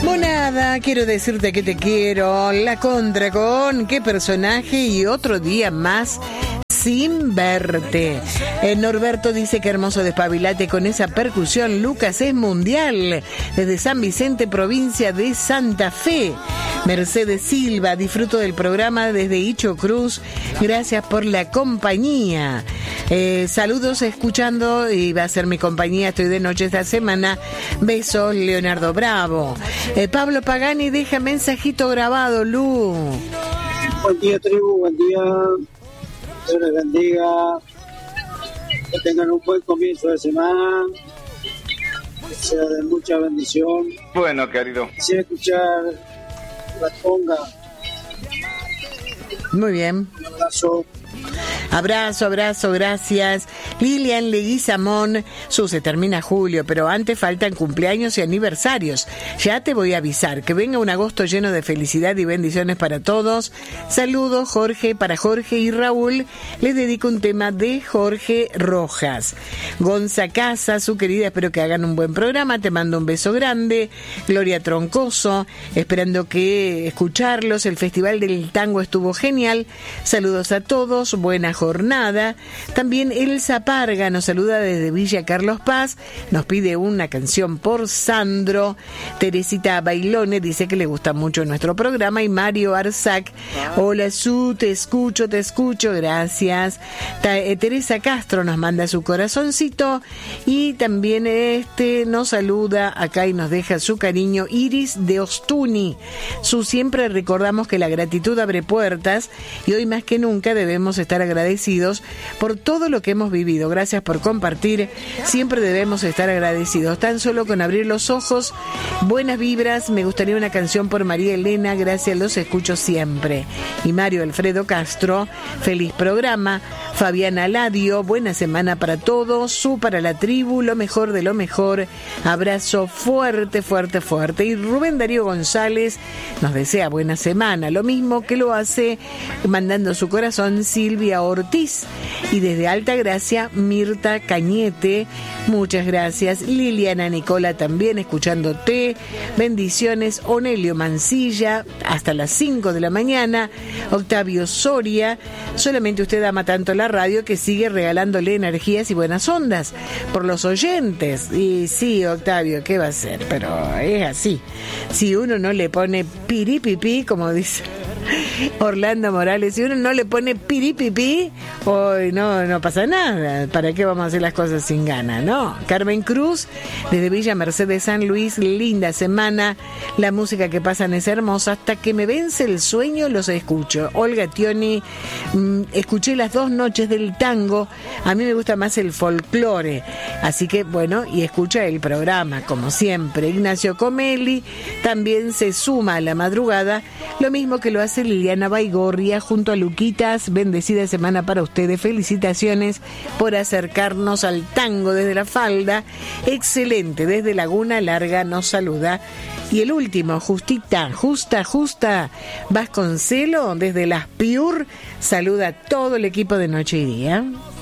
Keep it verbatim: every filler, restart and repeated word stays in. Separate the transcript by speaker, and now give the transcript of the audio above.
Speaker 1: Monada, quiero decirte que te quiero. La contra con qué personaje y otro día más sin verte. Eh, Norberto dice que hermoso despabilate con esa percusión. Lucas es mundial. Desde San Vicente, provincia de Santa Fe. Mercedes Silva, disfruto del programa desde Icho Cruz. Gracias por la compañía. Eh, saludos escuchando y va a ser mi compañía. Estoy de noche esta semana. Besos, Leonardo Bravo. Eh, Pablo Pagani deja mensajito grabado, Lu.
Speaker 2: Buen día, tribu, buen día. Dios les bendiga. Que tengan un buen comienzo de semana. Que sea de mucha bendición.
Speaker 3: Bueno, querido.
Speaker 2: Quisiera escuchar la conga.
Speaker 1: Muy bien.
Speaker 2: Un abrazo.
Speaker 1: Abrazo, abrazo, gracias. Lilian Leguizamón, Su, se termina julio, pero antes faltan cumpleaños y aniversarios. Ya te voy a avisar, que venga un agosto lleno de felicidad y bendiciones para todos. Saludos, Jorge, para Jorge y Raúl. Les dedico un tema de Jorge Rojas. Gonza Casa, Su querida, espero que hagan un buen programa. Te mando un beso grande. Gloria Troncoso, esperando que escucharlos. El Festival del Tango estuvo genial. Saludos a todos. Buena jornada. También Elsa Parga nos saluda desde Villa Carlos Paz, nos pide una canción por Sandro. Teresita Bailone dice que le gusta mucho nuestro programa. Y Mario Arzac, hola Su, te escucho, te escucho, gracias. Ta- eh, Teresa Castro nos manda su corazoncito y también este nos saluda acá y nos deja su cariño Iris de Ostuni. Su, siempre recordamos que la gratitud abre puertas y hoy más que nunca debemos estar agradecidos por todo lo que hemos vivido. Gracias por compartir. Siempre debemos estar agradecidos. Tan solo con abrir los ojos, buenas vibras. Me gustaría una canción por María Elena. Gracias, los escucho siempre. Y Mario Alfredo Castro, feliz programa. Fabiana Ladio, buena semana para todos. Su, para la tribu, lo mejor de lo mejor. Abrazo fuerte, fuerte, fuerte. Y Rubén Darío González nos desea buena semana. Lo mismo que lo hace mandando su corazón Silvia Ortiz. Y desde Altagracia, Mirta Cañete, muchas gracias. Liliana Nicola también escuchándote. Bendiciones. Onelio Mancilla, hasta las cinco de la mañana. Octavio Soria, solamente usted ama tanto la radio que sigue regalándole energías y buenas ondas por los oyentes. Y sí, Octavio, ¿qué va a hacer? Pero es así. Si uno no le pone piripipí, como dice Orlando Morales, si uno no le pone piripipí, hoy no, no pasa nada. ¿Para qué vamos a hacer las cosas sin ganas, no? Carmen Cruz, desde Villa Mercedes San Luis, linda semana. La música que pasan es hermosa. Hasta que me vence el sueño los escucho. Olga Tioni, mmm, escuché las dos noches del tango. A mí me gusta más el folclore. Así que, bueno, y escucha el programa, como siempre. Ignacio Comelli también se suma a la madrugada, lo mismo que lo hace Liliana Baigorria junto a Luquitas. Bendecida semana para ustedes. Felicitaciones por acercarnos al tango desde la falda. Excelente. Desde Laguna Larga nos saluda. Y el último, Justita, Justa, Justa Vasconcelo, desde Las Piur, saluda a todo el equipo de Noche y Día.